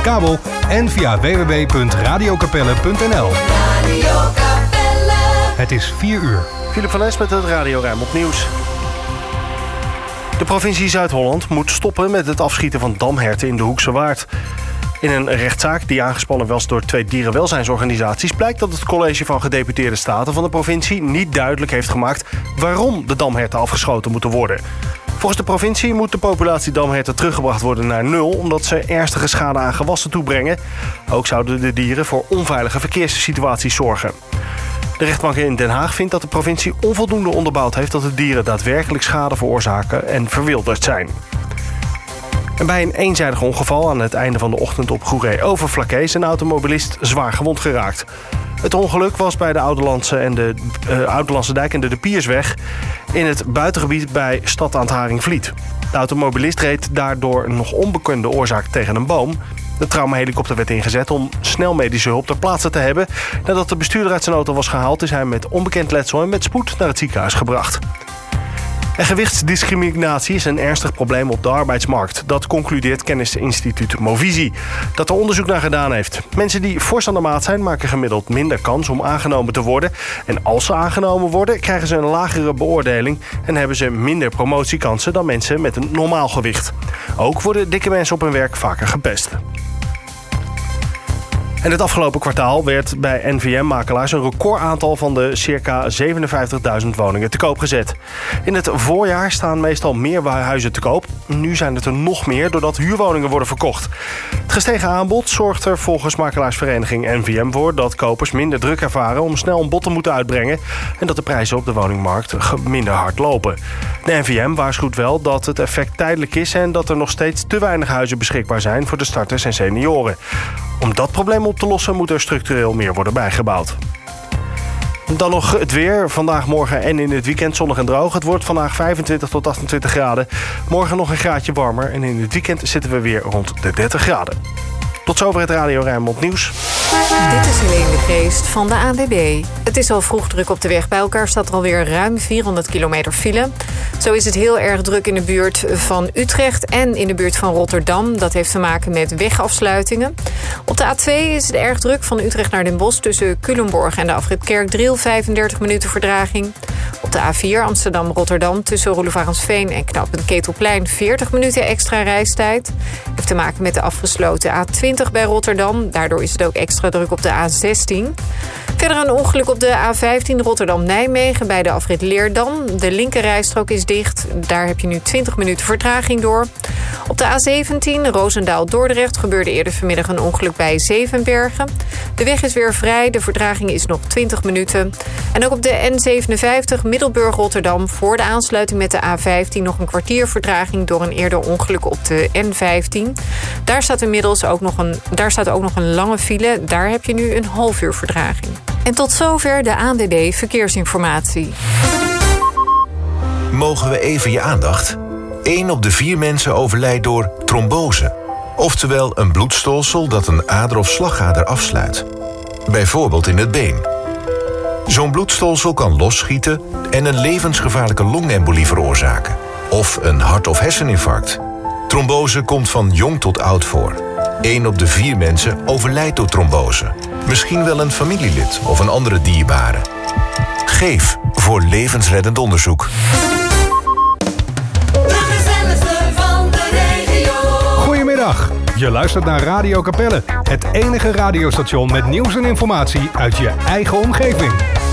kabel en via www.radiokapelle.nl. Het is 4 uur. Philip van Es met het Radio Rijnmond Nieuws. De provincie Zuid-Holland moet stoppen met het afschieten van damherten in de Hoekse Waard. In een rechtszaak die aangespannen was door 2 dierenwelzijnsorganisaties blijkt dat het college van gedeputeerde staten van de provincie niet duidelijk heeft gemaakt waarom de damherten afgeschoten moeten worden. Volgens de provincie moet de populatie damherten teruggebracht worden naar 0... omdat ze ernstige schade aan gewassen toebrengen. Ook zouden de dieren voor onveilige verkeerssituaties zorgen. De rechtbank in Den Haag vindt dat de provincie onvoldoende onderbouwd heeft dat de dieren daadwerkelijk schade veroorzaken en verwilderd zijn. En bij een eenzijdig ongeval aan het einde van de ochtend op Goeree-Overflakkee is een automobilist zwaar gewond geraakt. Het ongeluk was bij de Ouderlandse Dijk en de Piersweg in het buitengebied bij stad aan het Haringvliet. De automobilist reed daardoor een nog onbekende oorzaak tegen een boom. De traumahelikopter werd ingezet om snel medische hulp ter plaatse te hebben. Nadat de bestuurder uit zijn auto was gehaald is hij met onbekend letsel en met spoed naar het ziekenhuis gebracht. En gewichtsdiscriminatie is een ernstig probleem op de arbeidsmarkt. Dat concludeert kennisinstituut Movisie, dat er onderzoek naar gedaan heeft. Mensen die fors aan de maat zijn, maken gemiddeld minder kans om aangenomen te worden. En als ze aangenomen worden, krijgen ze een lagere beoordeling en hebben ze minder promotiekansen dan mensen met een normaal gewicht. Ook worden dikke mensen op hun werk vaker gepest. En het afgelopen kwartaal werd bij NVM-makelaars een recordaantal van de circa 57.000 woningen te koop gezet. In het voorjaar staan meestal meer huizen te koop. Nu zijn het er nog meer doordat huurwoningen worden verkocht. Het gestegen aanbod zorgt er volgens makelaarsvereniging NVM voor dat kopers minder druk ervaren om snel een bod te moeten uitbrengen en dat de prijzen op de woningmarkt minder hard lopen. De NVM waarschuwt wel dat het effect tijdelijk is en dat er nog steeds te weinig huizen beschikbaar zijn voor de starters en senioren. Om dat probleem op te lossen moet er structureel meer worden bijgebouwd. Dan nog het weer. Vandaag, morgen en in het weekend zonnig en droog. Het wordt vandaag 25 tot 28 graden. Morgen nog een graadje warmer. En in het weekend zitten we weer rond de 30 graden. Tot zover het Radio Rijnmond Nieuws. Dit is Helene de Geest van de ANWB. Het is al vroeg druk op de weg. Bij elkaar staat er alweer ruim 400 kilometer file. Zo is het heel erg druk in de buurt van Utrecht en in de buurt van Rotterdam. Dat heeft te maken met wegafsluitingen. Op de A2 is het erg druk van Utrecht naar Den Bosch tussen Culemborg en de afrit Kerkdriel. 35 minuten vertraging. Op de A4 Amsterdam-Rotterdam tussen Roelevarensveen en knooppunt Ketelplein 40 minuten extra reistijd. Heeft te maken met de afgesloten A20 bij Rotterdam. Daardoor is het ook extra druk op de A16. Verder een ongeluk op de A15 Rotterdam-Nijmegen bij de afrit Leerdam. De linkerrijstrook is dicht. Daar heb je nu 20 minuten vertraging door. Op de A17 Roosendaal-Dordrecht gebeurde eerder vanmiddag een ongeluk bij Zevenbergen. De weg is weer vrij. De vertraging is nog 20 minuten. En ook op de N57 Middelburg-Rotterdam voor de aansluiting met de A15 nog een kwartier vertraging door een eerder ongeluk op de N15. Daar staat inmiddels ook nog een lange file. Daar heb je nu een half uur vertraging. En tot zover de ANWB Verkeersinformatie. Mogen we even je aandacht? 1 op de 4 mensen overlijdt door trombose. Oftewel een bloedstolsel dat een ader of slagader afsluit. Bijvoorbeeld in het been. Zo'n bloedstolsel kan losschieten en een levensgevaarlijke longembolie veroorzaken. Of een hart- of herseninfarct. Trombose komt van jong tot oud voor. 1 op de 4 mensen overlijdt door trombose. Misschien wel een familielid of een andere dierbare. Geef voor levensreddend onderzoek. Goedemiddag, je luistert naar Radio Capelle. Het enige radiostation met nieuws en informatie uit je eigen omgeving.